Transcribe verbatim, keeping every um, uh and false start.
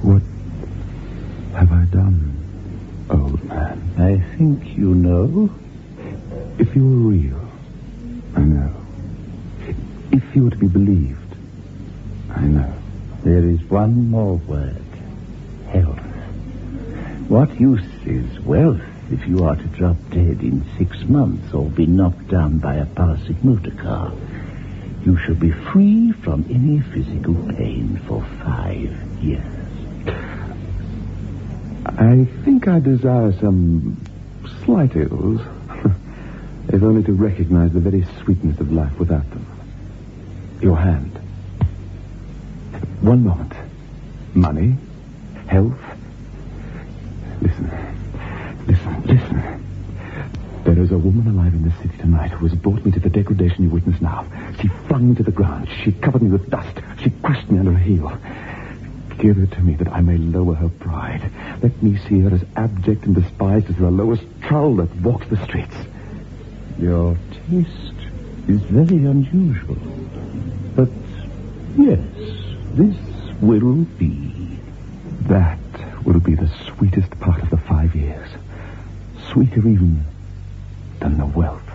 What have I done, old man? I think you know. If you were real, I know. If you were to be believed, I know. There is one more word. Health. What use is wealth if you are to drop dead in six months or be knocked down by a passing motor car? You shall be free from any physical pain for five years. I think I desire some slight ills, if only to recognize the very sweetness of life without them. Your hand. One moment. Money. Health. Listen. Listen. Listen. There is a woman alive in this city tonight who has brought me to the degradation you witness now. She flung me to the ground. She covered me with dust. She crushed me under her heel. Give her to me that I may lower her pride. Let me see her as abject and despised as the lowest trull that walks the streets. Your taste is very unusual. But, yes, this will be. That will be the sweetest part of the five years. Sweeter even than the wealth.